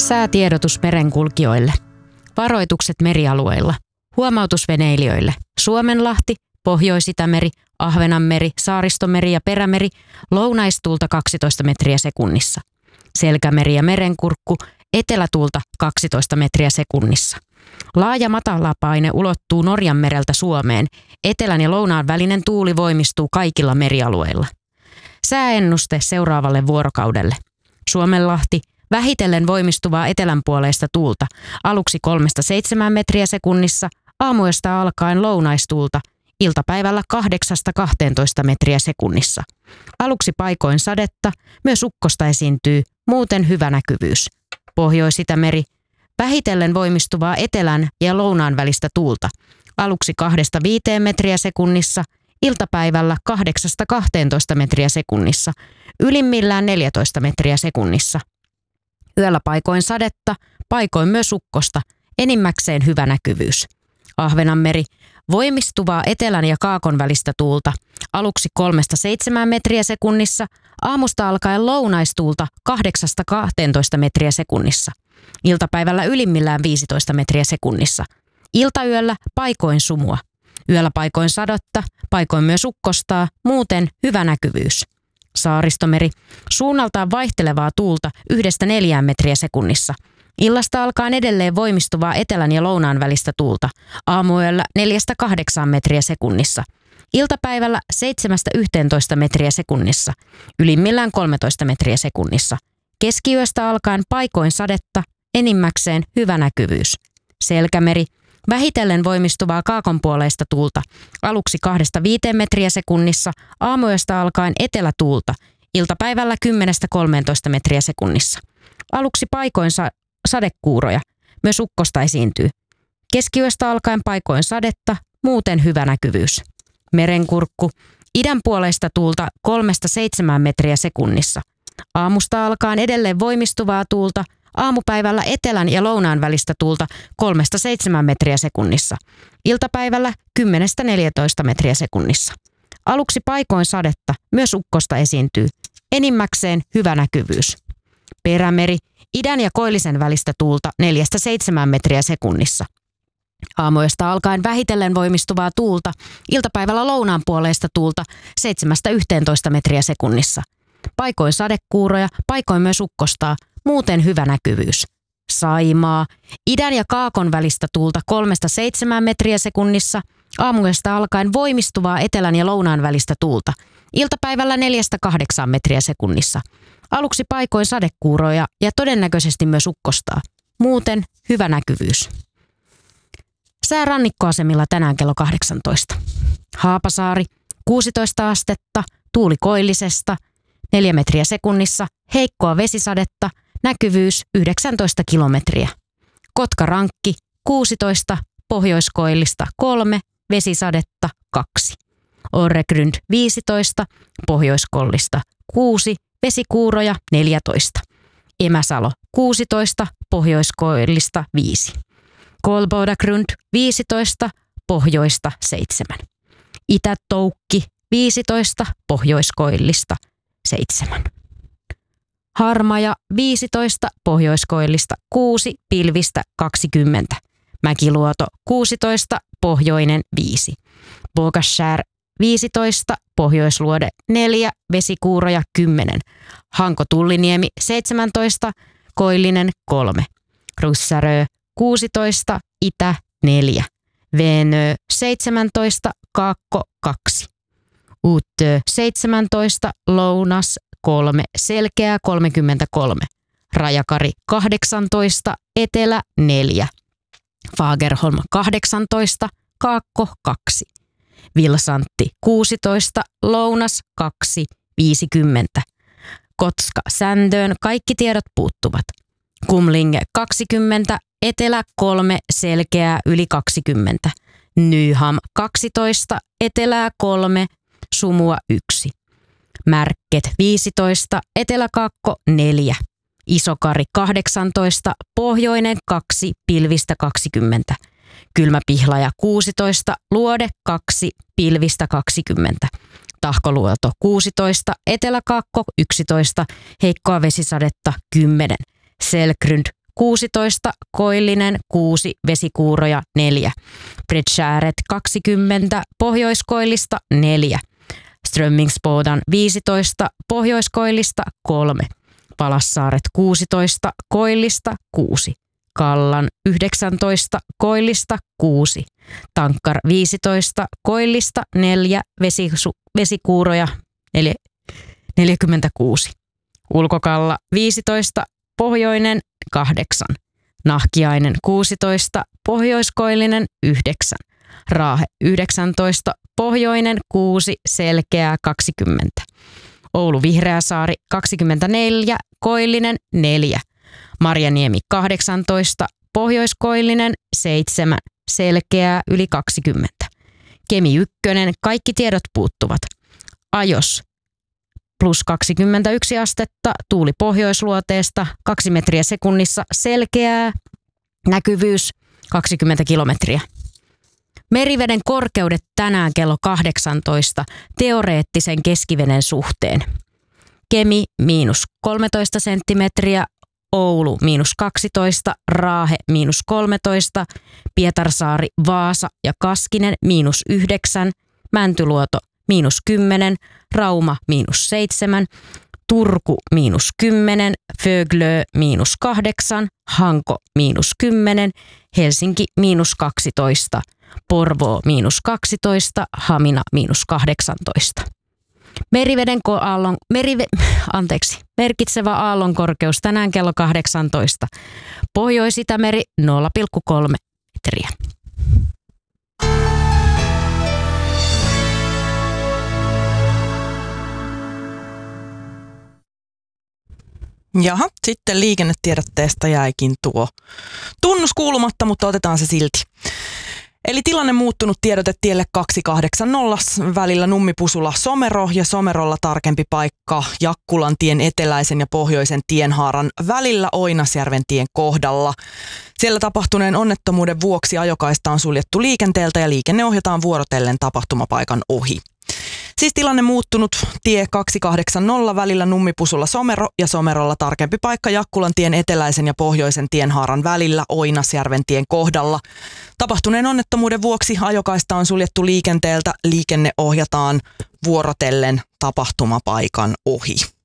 Säätiedotus merenkulkijoille. Varoitukset merialueilla. Huomautus veneilijöille. Suomenlahti, Pohjois-Itämeri, Ahvenanmeri, Saaristomeri ja Perämeri, lounaistuulta 12 metriä sekunnissa. Selkämeri ja Merenkurkku, etelätuulta 12 metriä sekunnissa. Laaja matalapaine ulottuu Norjanmereltä Suomeen. Etelän ja lounaan välinen tuuli voimistuu kaikilla merialueilla. Sääennuste seuraavalle vuorokaudelle. Suomenlahti, vähitellen voimistuvaa etelänpuoleista tuulta, aluksi 3-7 metriä sekunnissa, aamuyöstä alkaen lounaistuulta, iltapäivällä 8-12 metriä sekunnissa. Aluksi paikoin sadetta, myös ukkosta esiintyy, muuten hyvä näkyvyys. Pohjois-Itämeri, vähitellen voimistuvaa etelän ja lounaan välistä tuulta, aluksi 2-5 metriä sekunnissa, iltapäivällä 8-12 metriä sekunnissa, ylimmillään 14 metriä sekunnissa. Yöllä paikoin sadetta, paikoin myös ukkosta, enimmäkseen hyvä näkyvyys. Ahvenanmeri, voimistuvaa etelän ja kaakon välistä tuulta, aluksi 3-7 metriä sekunnissa, aamusta alkaen lounaistuulta 8-12 metriä sekunnissa. Iltapäivällä ylimmillään 15 metriä sekunnissa. Iltayöllä paikoin sumua. Yöllä paikoin sadotta, paikoin myös ukkostaa, muuten hyvä näkyvyys. Saaristomeri, suunnaltaan vaihtelevaa tuulta 1-4 metriä sekunnissa. Illasta alkaen edelleen voimistuvaa etelän ja lounaan välistä tuulta, aamuyöllä 4-8 metriä sekunnissa. Iltapäivällä 7-11 metriä sekunnissa, ylimmillään 13 metriä sekunnissa. Keskiyöstä alkaen paikoin sadetta, enimmäkseen hyvä näkyvyys. Selkämeri, vähitellen voimistuvaa kaakonpuoleista tuulta, aluksi 2-5 metriä sekunnissa, aamuyöstä alkaen etelätuulta, iltapäivällä 10-13 metriä sekunnissa. Aluksi paikoin sadekuuroja, myös ukkosta esiintyy. Keskiyöstä alkaen paikoin sadetta, muuten hyvä näkyvyys. Merenkurkku, idänpuoleista tuulta 3-7 metriä sekunnissa. Aamusta alkaen edelleen voimistuvaa tuulta, aamupäivällä etelän ja lounaan välistä tuulta 3-7 metriä sekunnissa. Iltapäivällä 10-14 metriä sekunnissa. Aluksi paikoin sadetta, myös ukkosta esiintyy. Enimmäkseen hyvä näkyvyys. Perämeri, idän ja koillisen välistä tuulta 4-7 metriä sekunnissa. Aamuyöstä alkaen vähitellen voimistuvaa tuulta, iltapäivällä lounaan puoleista tuulta 7-11 metriä sekunnissa. Paikoin sadekuuroja, paikoin myös ukkostaa, muuten hyvä näkyvyys. Saimaa, idän ja kaakon välistä tuulta 3-7 metriä sekunnissa, aamuyöstä alkaen voimistuvaa etelän ja lounaan välistä tuulta, iltapäivällä 4-8 metriä sekunnissa. Aluksi paikoin sadekuuroja ja todennäköisesti myös ukkostaa, muuten hyvä näkyvyys. Sää rannikkoasemilla tänään kello 18. Haapasaari, 16 astetta, tuuli koillisesta, 4 metriä sekunnissa, heikkoa vesisadetta, näkyvyys 19 kilometriä. Kotkarankki, 16, pohjoiskoillista 3, vesisadetta 2. Orregrund 15, pohjoiskollista 6, vesikuuroja 14. Emäsalo 16, pohjoiskoillista 5. Kolbodagrund 15, pohjoista 7. Itätoukki 15, pohjoiskoillista 7. Harmaja 15, pohjoiskoillista 6, pilvistä 20. Mäkiluoto 16, pohjoinen 5. Bogaskär 15, pohjoisluode 4, vesikuuroja 10. Hanko-Tulliniemi 17, koillinen 3. Krussarö 16, itä 4. Venö 17, kaakko 2. Uutö 17, lounas 3, selkeä 33. Rajakari 18, etelä 4. Fagerholm 18, kaakko 2. Vilsantti 16, lounas 2, 50. Kotska Sändöön kaikki tiedot puuttuvat. Kumlinge 20, etelä 3, selkeää yli 20. Nyham 12, etelää 3, sumua 1. Märket 15, eteläkaakko 4. Isokari 18, pohjoinen 2, pilvistä 20. Kylmäpihlaja 16, luode 2, pilvistä 20. Tahkoluoto 16, eteläkaakko 11, heikkoa vesisadetta 10. Selgrund 16, Koillinen 6, Vesikuuroja 4, Bredsäret 20, Pohjoiskoillista 4, Strömmingsbodan 15, Pohjoiskoillista 3, Palassaaret 16, Koillista 6, Kallan 19, Koillista 6, Tankkar 15, Koillista 4, Vesikuuroja 46, Ulkokalla 15, Pohjoinen 8, Nahkiainen 16, Pohjoiskoillinen 9, Raahe 19, Pohjoinen 6, Selkeää 20, Oulu Vihreäsaari 24, Koillinen 4, Marjaniemi 18, Pohjoiskoillinen 7, Selkeää yli 20, Kemi 1, kaikki tiedot puuttuvat, Ajos plus 21 astetta, tuuli pohjoisluoteesta, 2 metriä sekunnissa, selkeää, näkyvyys 20 kilometriä. Meriveden korkeudet tänään kello 18 teoreettisen keskiveden suhteen. Kemi -13 senttimetriä, Oulu -12, Raahe -13, Pietarsaari, Vaasa ja Kaskinen -9, Mäntyluoto -10, Rauma -7, Turku -10, Föglö -8, Hanko -10, Helsinki -12, Porvoo -12, Hamina -18. Merkitsevä aallonkorkeus tänään kello 18. Pohjois-Itämeri 0,3 metriä. Jaha, sitten liikennetiedotteesta jäikin tuo tunnus kuulumatta, mutta otetaan se silti. Eli tilanne muuttunut tiedote tielle 280 välillä Nummipusula-Somero ja Somerolla tarkempi paikka Jakkulantien eteläisen ja pohjoisen tienhaaran välillä Oinasjärven tien kohdalla. Siellä tapahtuneen onnettomuuden vuoksi ajokaista on suljettu liikenteeltä ja liikenne ohjataan vuorotellen tapahtumapaikan ohi. Siis tilanne muuttunut tie 280 välillä Nummipusula-Somero ja Somerolla tarkempi paikka Jakkulantien eteläisen ja pohjoisen tienhaaran välillä Oinasjärven tien kohdalla. Tapahtuneen onnettomuuden vuoksi ajokaista on suljettu liikenteeltä, liikenne ohjataan vuorotellen tapahtumapaikan ohi.